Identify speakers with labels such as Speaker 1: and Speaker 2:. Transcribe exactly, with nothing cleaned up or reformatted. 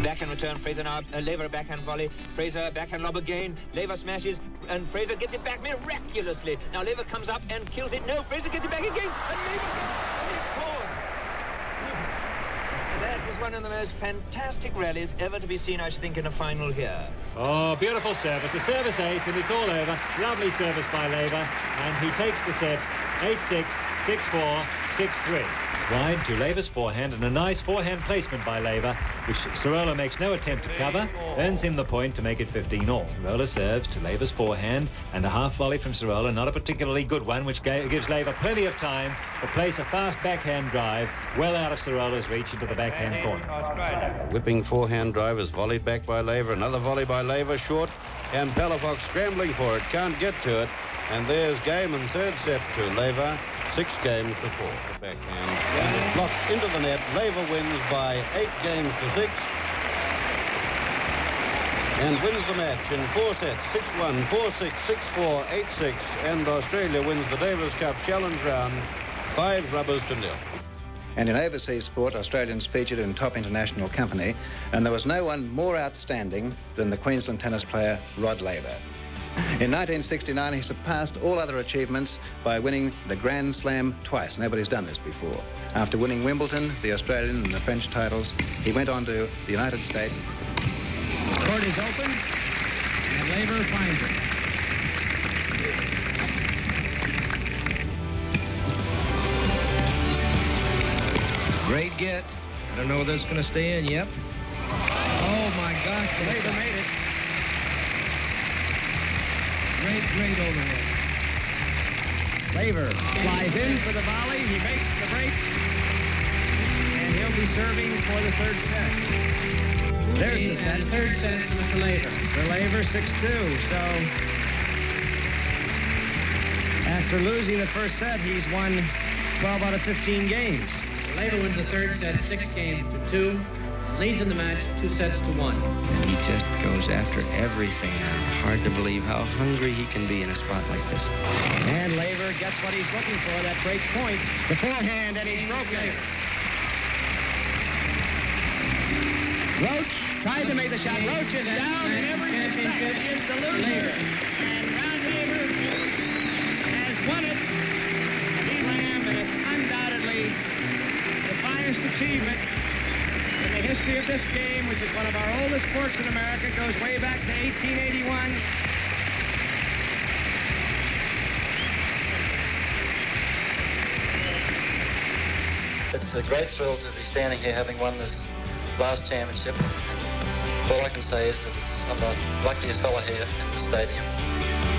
Speaker 1: Backhand return, Fraser now, uh, Lever backhand volley, Fraser backhand lob again, Lever smashes, and Fraser gets it back miraculously. Now Lever comes up and kills it. No, Fraser gets it back again, and Lever gets a net cord. That was one of the most fantastic rallies ever to be seen, I should think, in a final here.
Speaker 2: Oh, beautiful service. A service eight, and it's all over. Lovely service by Lever, and he takes the set eight six, six four, six three. Wide to Lever's forehand, and a nice forehand placement by Lever, which Sorolla makes no attempt to cover, earns him the point to make it fifteen all. Sorolla serves to Lever's forehand, and a half volley from Sorolla, not a particularly good one, which gives Lever plenty of time to place a fast backhand drive well out of Sorolla's reach into the backhand corner.
Speaker 3: Whipping forehand drive is volleyed back by Lever. Another volley by Lever, short, and Palafox scrambling for it, can't get to it. And there's game and third set to Lever, six games to four. The backhand, and it's blocked into the net. Lever wins by eight games to six, and wins the match in four sets, six one, four six, six four, eight six, and Australia wins the Davis Cup Challenge round, five rubbers to nil.
Speaker 4: And in overseas sport, Australians featured in top international company, and there was no one more outstanding than the Queensland tennis player Rod Laver. In nineteen sixty-nine, he surpassed all other achievements by winning the Grand Slam twice. Nobody's done this before. After winning Wimbledon, the Australian and the French titles, he went on to the United States.
Speaker 5: The court is open, and Laver finds it. Great get. I don't know whether it's going to stay in. Yep. Oh, my gosh. Laver made it. Great, great overhead. Laver flies in for the volley. He makes the break. And he'll be serving for the third set. There's the set.
Speaker 6: Third set for Mister Laver.
Speaker 5: For Laver, six two. So after losing the first set, he's won twelve out of fifteen games.
Speaker 6: Laver wins the third set, six games to two. Leads in the match, two sets to one.
Speaker 5: And he just goes after everything. Hard to believe how hungry he can be in a spot like this. And Laver gets what he's looking for, that break point. The forehand, and he's broken. Roach tried to make the shot. Roach is down in every respect. He is the loser. And Rod Laver has won it. He Lamb, and it's undoubtedly the finest achievement in the history of this game, which is one of our oldest sports in America, goes way back to eighteen eighty-one.
Speaker 7: It's a great thrill to be standing here having won this last championship. All I can say is that it's, I'm the luckiest fella here in the stadium.